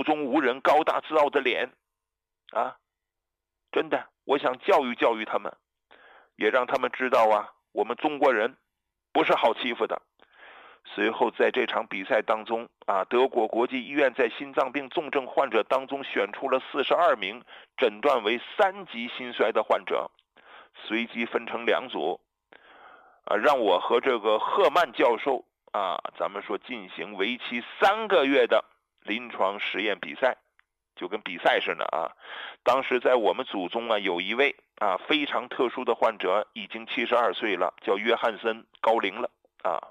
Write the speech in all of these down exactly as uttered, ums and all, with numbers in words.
中无人、高大自傲的脸啊！真的，我想教育教育他们，也让他们知道啊，我们中国人不是好欺负的。随后在这场比赛当中啊，德国国际医院在心脏病重症患者当中选出了四十二名诊断为三级心衰的患者，随机分成两组啊，让我和这个赫曼教授啊，咱们说进行为期三个月的临床实验比赛，就跟比赛似的啊。当时在我们组中啊，有一位啊非常特殊的患者，已经七十二岁了，叫约翰森，高龄了啊。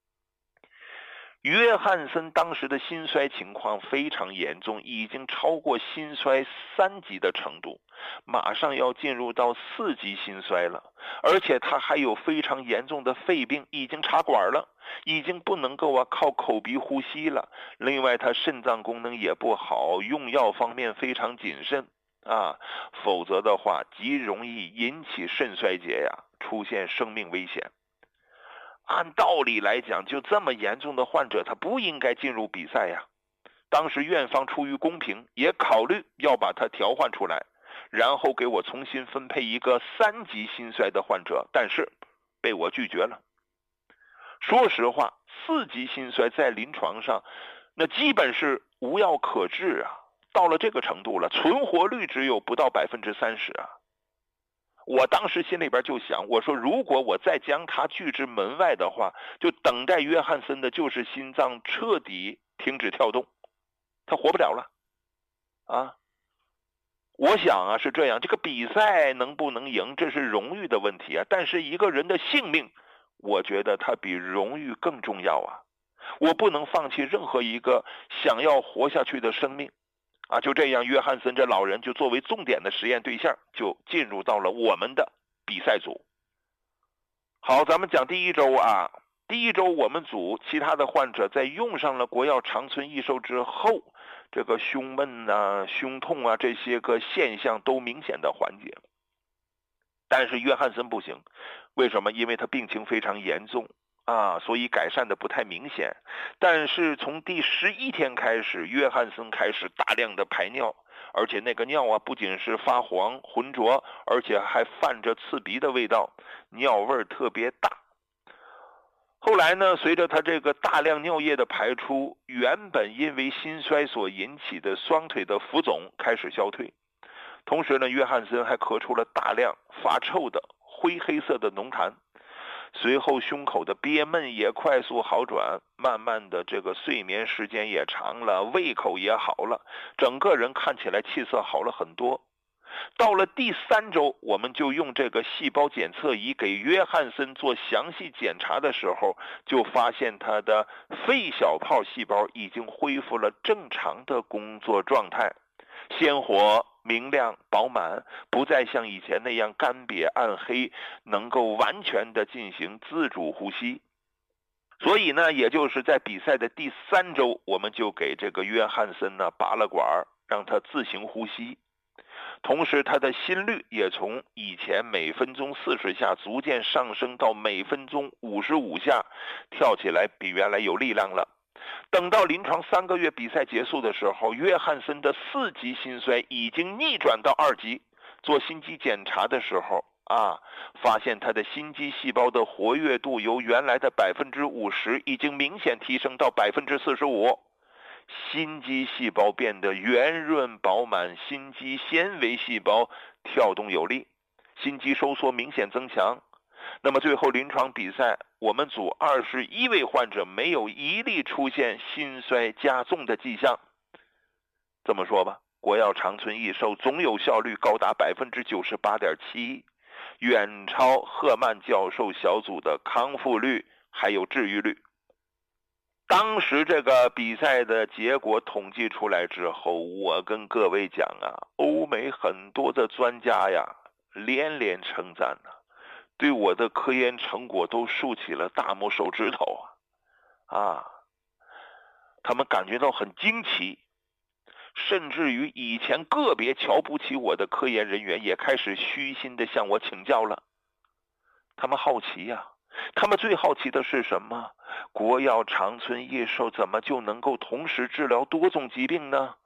约翰森当时的心衰情况非常严重，已经超过心衰三级的程度，马上要进入到四级心衰了，而且他还有非常严重的肺病，已经插管了，已经不能够啊靠口鼻呼吸了。另外他肾脏功能也不好，用药方面非常谨慎啊，否则的话极容易引起肾衰竭呀，出现生命危险。按道理来讲，就这么严重的患者，他不应该进入比赛呀。当时院方出于公平，也考虑要把他调换出来，然后给我重新分配一个三级心衰的患者，但是被我拒绝了。说实话，四级心衰在临床上，那基本是无药可治啊。到了这个程度了，存活率只有不到百分之三十啊。我当时心里边就想，我说如果我再将他拒之门外的话，就等待约翰森的就是心脏彻底停止跳动，他活不了了啊。我想啊是这样，这个比赛能不能赢，这是荣誉的问题啊，但是一个人的性命，我觉得它比荣誉更重要啊。我不能放弃任何一个想要活下去的生命啊！就这样，约翰森这老人就作为重点的实验对象，就进入到了我们的比赛组。好，咱们讲第一周啊，第一周我们组其他的患者在用上了国药长春益寿之后，这个胸闷啊、胸痛啊这些个现象都明显的缓解。但是约翰森不行，为什么？因为他病情非常严重啊，所以改善的不太明显。但是从第十一天开始，约翰森开始大量的排尿，而且那个尿啊不仅是发黄浑浊，而且还泛着刺鼻的味道，尿味特别大。后来呢，随着他这个大量尿液的排出，原本因为心衰所引起的双腿的浮肿开始消退。同时呢，约翰森还咳出了大量发臭的灰黑色的浓痰。随后胸口的憋闷也快速好转，慢慢的这个睡眠时间也长了，胃口也好了，整个人看起来气色好了很多。到了第三周，我们就用这个细胞检测仪给约翰森做详细检查的时候，就发现他的肺小泡细胞已经恢复了正常的工作状态，鲜活明亮饱满，不再像以前那样干瘪暗黑，能够完全的进行自主呼吸。所以呢，也就是在比赛的第三周，我们就给这个约翰森呢拔了管，让他自行呼吸。同时他的心率也从以前每分钟四十下逐渐上升到每分钟五十五下，跳起来比原来有力量了。等到临床三个月比赛结束的时候，约翰森的四级心衰已经逆转到二级。做心肌检查的时候啊，发现他的心肌细胞的活跃度由原来的百分之五十已经明显提升到百分之四十五。心肌细胞变得圆润饱满，心肌纤维细胞跳动有力，心肌收缩明显增强。那么最后临床比赛，我们组二十一位患者没有一例出现心衰加重的迹象。这么说吧，国药长春益寿总有效率高达 百分之九十八点七， 远超赫曼教授小组的康复率还有治愈率。当时这个比赛的结果统计出来之后，我跟各位讲啊，欧美很多的专家呀连连称赞啊，对我的科研成果都竖起了大拇手指头啊啊，他们感觉到很惊奇，甚至于以前个别瞧不起我的科研人员也开始虚心的向我请教了。他们好奇呀、啊，他们最好奇的是什么？国药长春益寿怎么就能够同时治疗多种疾病呢？